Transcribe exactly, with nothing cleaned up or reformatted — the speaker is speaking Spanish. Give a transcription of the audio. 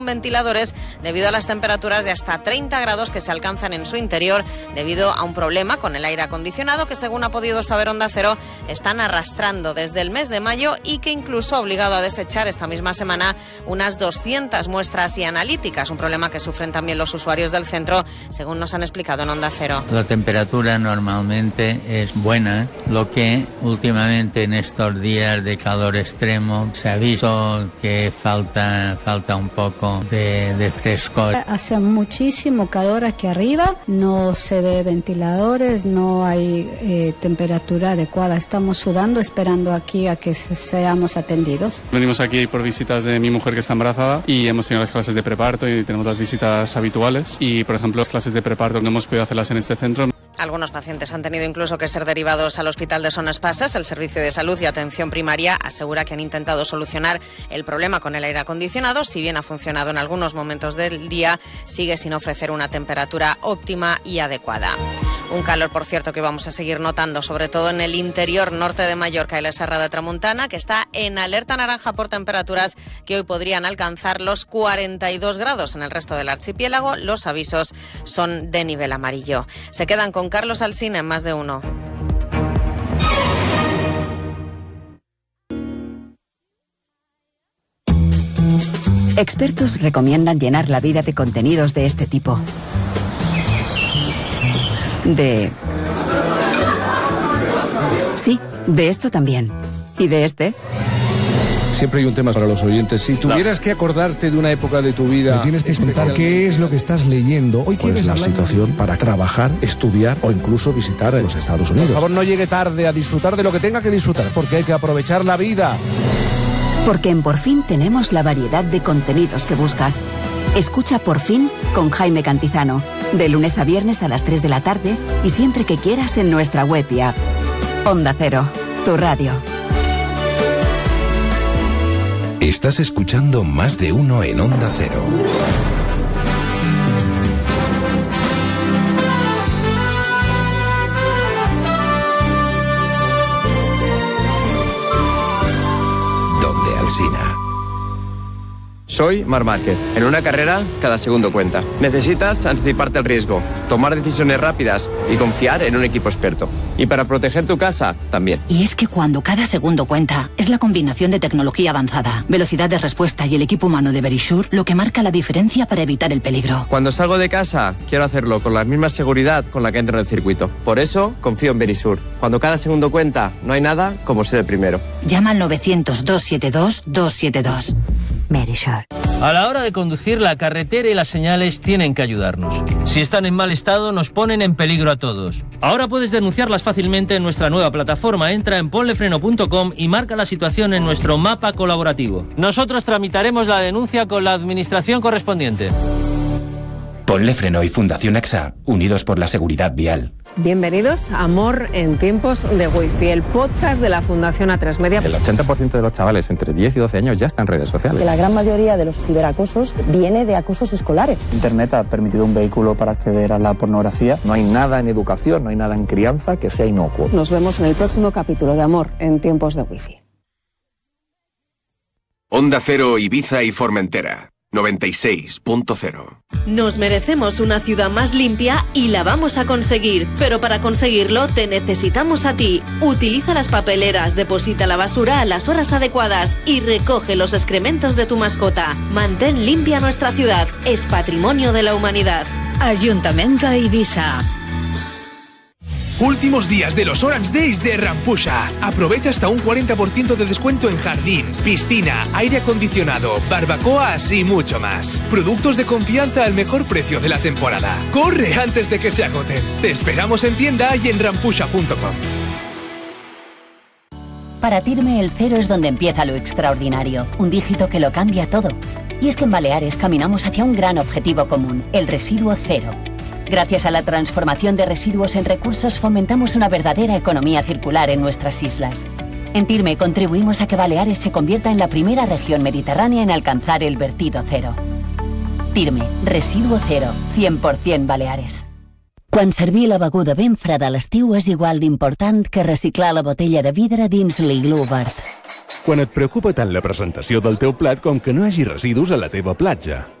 ventiladores debido a las temperaturas de hasta treinta grados que se alcanzan en su interior debido a un problema con el aire acondicionado que, según ha podido saber Onda Cero, están arrastrando desde el mes de mayo y que incluso ha obligado a desechar esta misma semana unas doscientas muestras y analíticas, un problema que sufren también los usuarios del centro, según nos han explicado en Onda Cero. La temperatura normalmente es buena, lo que últimamente en estos días de calor extremo se ha visto que falta, falta un poco De, de frescor. Hace muchísimo calor aquí arriba, no se ve ventiladores, no hay eh, temperatura adecuada. Estamos sudando esperando aquí a que se, seamos atendidos. Venimos aquí por visitas de mi mujer que está embarazada y hemos tenido las clases de preparto y tenemos las visitas habituales y, por ejemplo, las clases de preparto no hemos podido hacerlas en este centro. Algunos pacientes han tenido incluso que ser derivados al Hospital de Son Espases. El Servicio de Salud y Atención Primaria asegura que han intentado solucionar el problema con el aire acondicionado. Si bien ha funcionado en algunos momentos del día, sigue sin ofrecer una temperatura óptima y adecuada. Un calor, por cierto, que vamos a seguir notando, sobre todo en el interior norte de Mallorca y la Serra de Tramuntana, que está en alerta naranja por temperaturas que hoy podrían alcanzar los cuarenta y dos grados. En el resto del archipiélago, los avisos son de nivel amarillo. Se quedan con Carlos Alsina en Más de Uno. Expertos recomiendan llenar la vida de contenidos de este tipo. De... Sí, de esto también. ¿Y de este? Siempre hay un tema para los oyentes. Si tuvieras que acordarte de una época de tu vida... Me tienes que contar qué es lo que estás leyendo. Hoy quieres la situación para trabajar, estudiar o incluso visitar los Estados Unidos. Por favor, no llegue tarde a disfrutar de lo que tenga que disfrutar, porque hay que aprovechar la vida. Porque en Por Fin tenemos la variedad de contenidos que buscas. Escucha Por Fin con Jaime Cantizano, de lunes a viernes a las tres de la tarde y siempre que quieras en nuestra web y app. Onda Cero, tu radio. Estás escuchando Más de Uno en Onda Cero. Donde Alsina. Soy Marc Márquez. En una carrera, cada segundo cuenta. Necesitas anticiparte al riesgo, tomar decisiones rápidas y confiar en un equipo experto. Y para proteger tu casa, también. Y es que cuando cada segundo cuenta, es la combinación de tecnología avanzada, velocidad de respuesta y el equipo humano de Verisure lo que marca la diferencia para evitar el peligro. Cuando salgo de casa, quiero hacerlo con la misma seguridad con la que entro en el circuito. Por eso, confío en Verisure. Cuando cada segundo cuenta, no hay nada como ser el primero. Llama al novecientos, doscientos setenta y dos, doscientos setenta y dos. Verisure. A la hora de conducir, la carretera y las señales tienen que ayudarnos. Si están en mal estado, nos ponen en peligro a todos. Ahora puedes denunciarlas fácilmente en nuestra nueva plataforma. Entra en ponlefreno punto com y marca la situación en nuestro mapa colaborativo. Nosotros tramitaremos la denuncia con la administración correspondiente. Ponle Freno y Fundación AXA, unidos por la seguridad vial. Bienvenidos a Amor en tiempos de Wi-Fi, el podcast de la Fundación A tres Media. El ochenta por ciento de los chavales entre diez y doce años ya están en redes sociales. Que la gran mayoría de los ciberacosos viene de acosos escolares. Internet ha permitido un vehículo para acceder a la pornografía. No hay nada en educación, no hay nada en crianza que sea inocuo. Nos vemos en el próximo capítulo de Amor en tiempos de Wi-Fi. Onda Cero, Ibiza y Formentera. noventa y seis punto cero. Nos merecemos una ciudad más limpia y la vamos a conseguir, pero para conseguirlo te necesitamos a ti. Utiliza las papeleras, deposita la basura a las horas adecuadas y recoge los excrementos de tu mascota. Mantén limpia nuestra ciudad, es patrimonio de la humanidad. Ayuntamiento de Ibiza. Últimos días de los Orange Days de Rampusha. Aprovecha hasta un cuarenta por ciento de descuento en jardín, piscina, aire acondicionado, barbacoas y mucho más. Productos de confianza al mejor precio de la temporada. ¡Corre antes de que se agoten! Te esperamos en tienda y en rampusha punto com. Para Tirme el cero es donde empieza lo extraordinario, un dígito que lo cambia todo. Y es que en Baleares caminamos hacia un gran objetivo común, el residuo cero. Gracias a la transformación de residuos en recursos fomentamos una verdadera economía circular en nuestras islas. En Tirme contribuimos a que Baleares se convierta en la primera región mediterránea en alcanzar el vertido cero. Tirme, residuo cero, cien por ciento Baleares. Quan servir la beguda ben freda a l'estiu és igual d'important que reciclar la botella de vidre dins l'iglú verd. Quan et preocupa tant la presentació del teu plat com que no hi hagi residus a la teva platja.